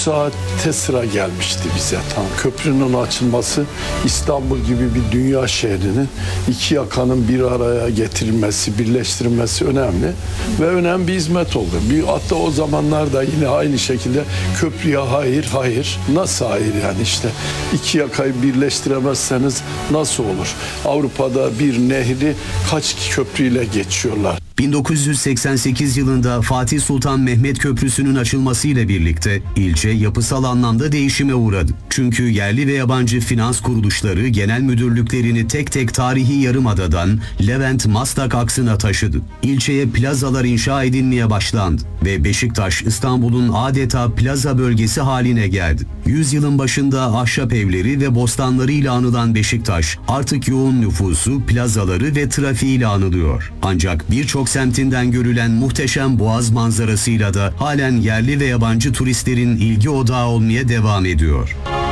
saate sıra gelmişti bize tam. Köprünün açılması İstanbul gibi bir dünya şehrinin iki yakanın bir araya getirilmesi, birleştirilmesi önemli ve önemli bir hizmet oldu. Hatta o zamanlarda yine aynı şekilde köprüye hayır. Nasıl hayır yani işte iki yakayı birleştiremezseniz nasıl olur? Avrupa'da bir nehri kaç köprüyle geçiyorlar? 1988 yılında Fatih Sultan Mehmet Köprüsü'nün açılmasıyla birlikte ilçe yapısal anlamda değişime uğradı. Çünkü yerli ve yabancı finans kuruluşları genel müdürlüklerini tek tek tarihi Yarımada'dan Levent-Maslak aksına taşıdı. İlçeye plazalar inşa edilmeye başlandı ve Beşiktaş İstanbul'un adeta plaza bölgesi haline geldi. Yüzyılın başında ahşap evleri ve bostanlarıyla anılan Beşiktaş artık yoğun nüfusu, plazaları ve trafiğiyle anılıyor. Ancak birçok semtinden görülen muhteşem boğaz manzarasıyla da halen yerli ve yabancı turistlerin ilgi odağı olmaya devam ediyor.